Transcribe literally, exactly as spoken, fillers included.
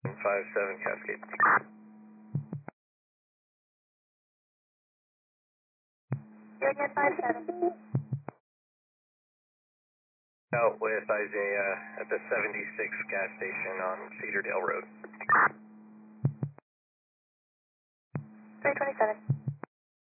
five seven Cascade. Union five seven. Out with Isaiah at the seventy-six gas station on Cedar Dale Road.